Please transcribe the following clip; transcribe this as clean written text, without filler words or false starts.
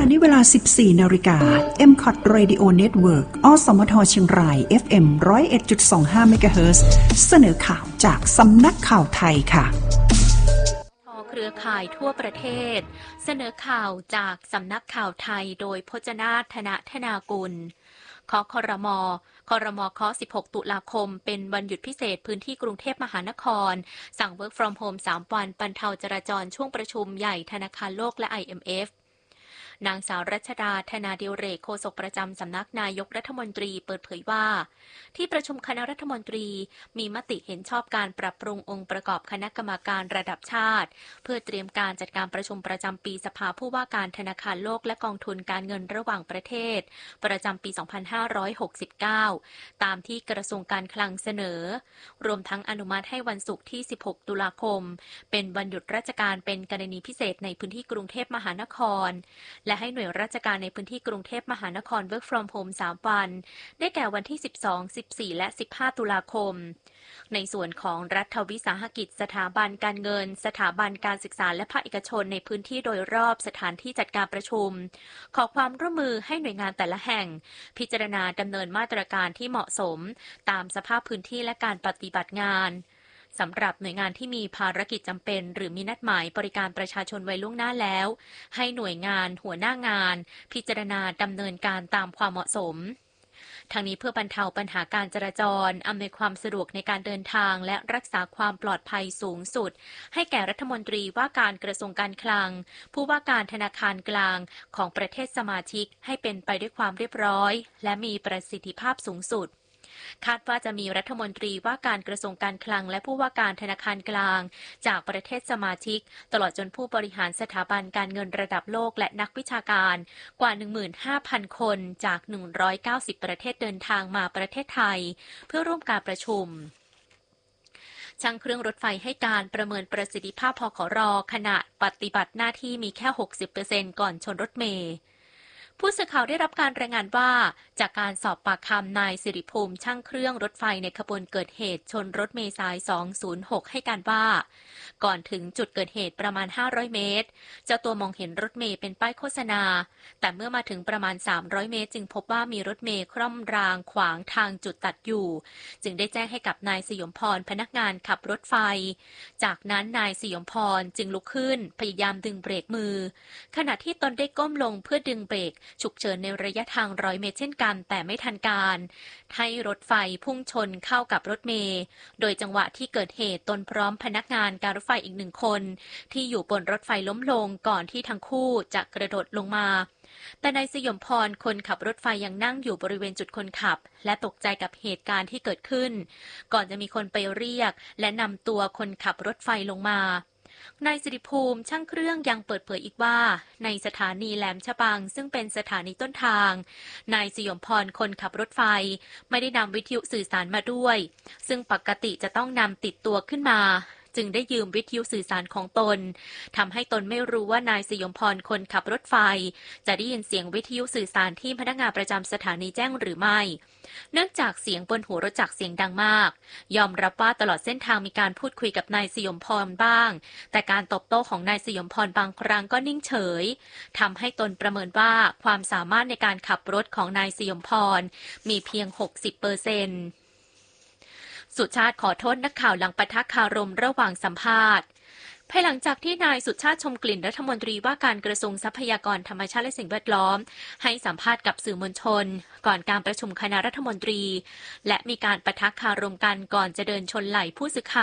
ณนี้เวลา 14 นาฬิกา MCOT Radio Network อสมทเชียงราย FM 101.25 เมกะเฮิรตซ์เสนอข่าวจากสำนักข่าวไทยค่ะเครือข่ายทั่วประเทศเสนอข่าวจากสำนักข่าวไทยโดยพจนาถ ธนากุลครม. เคาะ 16 ตุลาคมเป็นวันหยุดพิเศษพื้นที่กรุงเทพมหานครสั่ง Work from Home 3 วันบรรเทาจราจรช่วงประชุมใหญ่ธนาคารโลกและ IMFนางสาวรัชดา ธนาดิเรก โฆษกประจำสำนักนายกรัฐมนตรีเปิดเผยว่าที่ประชุมคณะรัฐมนตรีมีมติเห็นชอบการปรับปรุงองค์ประกอบคณะกรรมการระดับชาติเพื่อเตรียมการจัดการประชุมประจำปีสภาผู้ว่าการธนาคารโลกและกองทุนการเงินระหว่างประเทศประจำปี 2569 ตามที่กระทรวงการคลังเสนอรวมทั้งอนุมัติให้วันศุกร์ที่ 16 ตุลาคมเป็นวันหยุดราชการเป็นกรณีพิเศษในพื้นที่กรุงเทพมหานครและให้หน่วยราชการในพื้นที่กรุงเทพมหานคร Work from Home 3 วันได้แก่วันที่ 12, 14 และ 15 ตุลาคมในส่วนของรัฐวิสาหกิจสถาบันการเงินสถาบันการศึกษาและภาคเอกชนในพื้นที่โดยรอบสถานที่จัดการประชุมขอความร่วมมือให้หน่วยงานแต่ละแห่งพิจารณาดำเนินมาตรการที่เหมาะสมตามสภาพพื้นที่และการปฏิบัติงานสำหรับหน่วยงานที่มีภารกิจจำเป็นหรือมีนัดหมายบริการประชาชนไว้ล่วงหน้าแล้วให้หน่วยงานหัวหน้างานพิจารณาดำเนินการตามความเหมาะสมทางนี้เพื่อบรรเทาปัญหาการจราจรอำนวยความสะดวกในการเดินทางและรักษาความปลอดภัยสูงสุดให้แก่รัฐมนตรีว่าการกระทรวงการคลังผู้ว่าการธนาคารกลางของประเทศสมาชิกให้เป็นไปด้วยความเรียบร้อยและมีประสิทธิภาพสูงสุดคาดว่าจะมีรัฐมนตรีว่าการกระทรวงการคลังและผู้ว่าการธนาคารกลางจากประเทศสมาชิกตลอดจนผู้บริหารสถาบันการเงินระดับโลกและนักวิชาการกว่า 15,000 คนจาก 190 ประเทศเดินทางมาประเทศไทยเพื่อร่วมการประชุมช่างเครื่องรถไฟให้การประเมินประสิทธิภาพพขร.ขณะปฏิบัติหน้าที่มีแค่ 60% ก่อนชนรถเมล์ผู้สื่อข่าวได้รับการรายงานว่าจากการสอบปากคำนายสิริภูมิช่างเครื่องรถไฟในขบวนเกิดเหตุชนรถเมล์สาย 206 ให้การว่าก่อนถึงจุดเกิดเหตุประมาณ 500 เมตรเจ้าตัวมองเห็นรถเมล์เป็นป้ายโฆษณาแต่เมื่อมาถึงประมาณ 300 เมตรจึงพบว่ามีรถเมล์คร่อมรางขวางทางจุดตัดอยู่จึงได้แจ้งให้กับนายสยมพรพนักงานขับรถไฟจากนั้นนายสยมพรจึงลุกขึ้นพยายามดึงเบรกมือขณะที่ตนได้ก้มลงเพื่อดึงเบรกฉุกเฉินในระยะทาง100 เมตรเช่นกันแต่ไม่ทันการให้รถไฟพุ่งชนเข้ากับรถเมล์โดยจังหวะที่เกิดเหตุตนพร้อมพนักงานการรถไฟอีก1 คนที่อยู่บนรถไฟล้มลงก่อนที่ทั้งคู่จะกระโดดลงมาแต่นายสยมพรคนขับรถไฟยังนั่งอยู่บริเวณจุดคนขับและตกใจกับเหตุการณ์ที่เกิดขึ้นก่อนจะมีคนไปเรียกและนำตัวคนขับรถไฟลงมานายสิริภูมิช่างเครื่องยังเปิดเผยอีกว่าในสถานีแหลมฉบังซึ่งเป็นสถานีต้นทางนายสยมพรคนขับรถไฟไม่ได้นำวิทยุสื่อสารมาด้วยซึ่งปกติจะต้องนำติดตัวขึ้นมาจึงได้ยืมวิทยุสื่อสารของตนทำให้ตนไม่รู้ว่านายสยมพรคนขับรถไฟจะได้ยินเสียงวิทยุสื่อสารที่พนักงานประจำสถานีแจ้งหรือไม่เนื่องจากเสียงบนหัวรถจักรเสียงดังมากยอมรับว่าตลอดเส้นทางมีการพูดคุยกับนายสยมพรบ้างแต่การตอบโต้ของนายสยมพรบางครั้งก็นิ่งเฉยทำให้ตนประเมินว่าความสามารถในการขับรถของนายสยมพรมีเพียง 60%สุชาติขอโทษนักข่าวหลังปะทะคารมระหว่างสัมภาษณ์ภายหลังจากที่นายสุชาติชมกลิ่นรัฐมนตรีว่าการกระทรวงทรัพยากรธรรมชาติและสิ่งแวดล้อมให้สัมภาษณ์กับสื่อมวลชนก่อนการประชุมคณะรัฐมนตรีและมีการปะทะคารมกันก่อนจะเดินชนไหล่ผู้สื่อข่าว